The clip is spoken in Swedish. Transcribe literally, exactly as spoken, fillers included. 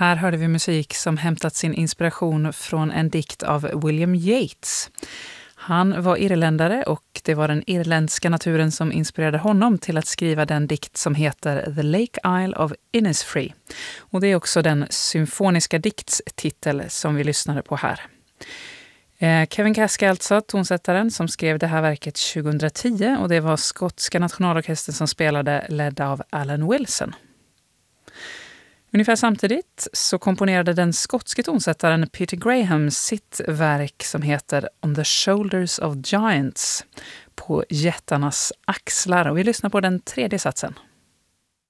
här hörde vi musik som hämtat sin inspiration från en dikt av William Yeats. Han var irländare och det var den irländska naturen som inspirerade honom till att skriva den dikt som heter The Lake Isle of Innisfree. Och det är också den symfoniska diktstitel som vi lyssnade på här. Kevin Caskey alltså, tonsättaren som skrev det här verket tjugohundratio, och det var skotska nationalorkestern som spelade, ledda av Alan Wilson. Ungefär samtidigt så komponerade den skotske tonsättaren Peter Graham sitt verk som heter On the Shoulders of Giants, på jättarnas axlar, och vi lyssnar på den tredje satsen.